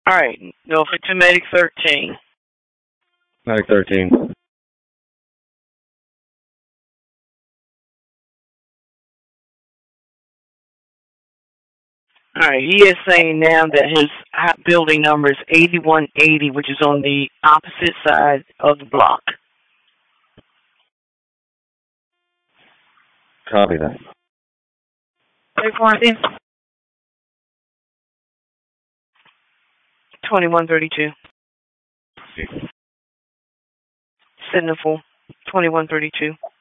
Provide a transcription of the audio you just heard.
All right, go for Medic 13. Medic 13. All right, he is saying now that his building number is 8180, which is on the opposite side of the block. Copy that. 2132. Signal 2132.